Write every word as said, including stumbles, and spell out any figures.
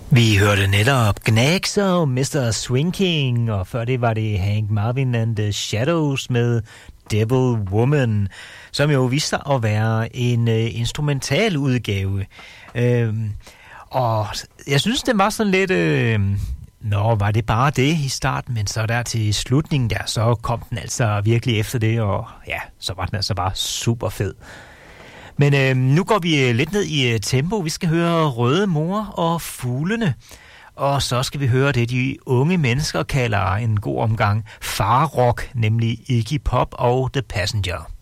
Vi hørte netop Gnags og mister Swing King, og før det var det Hank Marvin and the Shadows med Devil Woman, som jo viste sig at være en uh, instrumental udgave. Uh, og jeg synes, det var sådan lidt... Uh, Nå, var det bare det i starten, men så der til slutningen der, så kom den altså virkelig efter det, og ja, så var den altså bare super fed. Men øh, nu går vi lidt ned i øh, tempo. Vi skal høre Røde Mor og Fuglene. Og så skal vi høre det, de unge mennesker kalder en god omgang farrock, nemlig Iggy Pop og The Passenger.